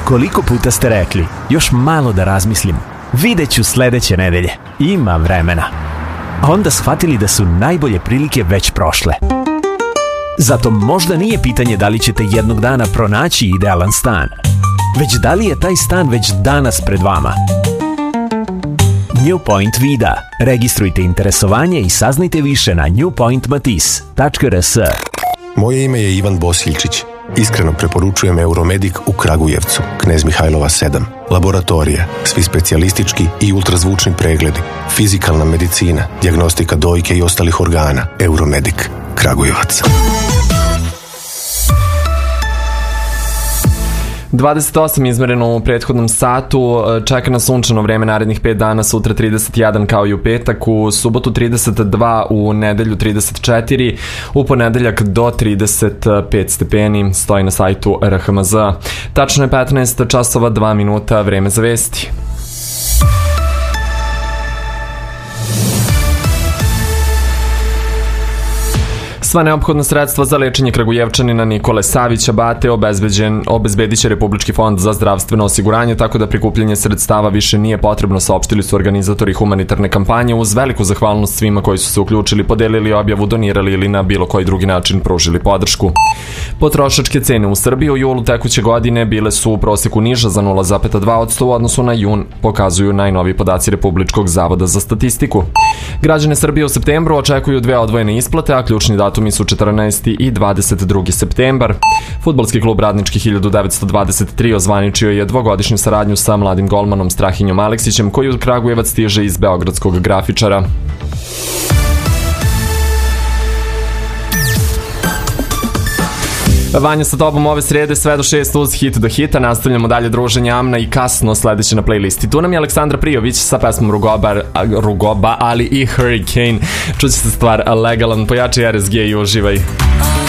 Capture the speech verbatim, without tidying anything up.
Koliko puta ste rekli, još malo da razmislim, vidjet ću sledeće nedelje, ima vremena. A onda shvatili da su najbolje prilike već prošle. Zato možda nije pitanje da li ćete jednog dana pronaći idealan stan, već da li je taj stan već danas pred vama. New Point Vida. Registrujte interesovanje i saznajte više na new point matis tačka r s. Moje ime je Ivan Bosiljčić. Iskreno preporučujem Euromedic u Kragujevcu, Knez Mihajlova sedam. Laboratorije, svi specijalistički i ultrazvučni pregledi, fizikalna medicina, dijagnostika dojke i ostalih organa. Euromedic, Kragujevac. dvadeset osam izmereno u prethodnom satu, čeka na sunčano vreme narednih pet dana, sutra trideset jedan kao i u petak, u subotu trideset dva, u nedelju trideset četiri, u ponedeljak do trideset pet stepeni, stoji na sajtu R H M Z. Tačno je petnaest časova dva minuta, vreme za vesti. Sva neophodna sredstva za lečenje Kragujevčanina Nikole Savića Bate obezbedit će Republički fond za zdravstveno osiguranje, tako da prikupljanje sredstava više nije potrebno, saopštili su organizatori humanitarne kampanje, uz veliku zahvalnost svima koji su se uključili, podelili objavu, donirali ili na bilo koji drugi način pružili podršku. Potrošačke cene u Srbiji u julu tekuće godine bile su u proseku niže za nula zarez dva posto u odnosu na jun, pokazuju najnoviji podaci Republičkog zavoda za statistiku. Građane Srbije u septembru očekuju dve odvojene isplate, a ključni datumi su četrnaesti i dvadeset drugi septembar. Fudbalski klub Radnički hiljadu devetsto dvadeset tri ozvaničio je dvogodišnju saradnju sa mladim golmanom Strahinjom Aleksićem, koji u Kragujevac stiže iz beogradskog Grafičara. Vanja sa tobom ove srede sve do šest uz Hit do hita. Nastavljamo dalje druženje Amna i kasno sledeće na playlisti. Tu nam je Aleksandra Prijović sa pesmom Rugoba, Rugoba ali i Hurricane. Čuće se stvar Legalan, pojači R S G i uživaj.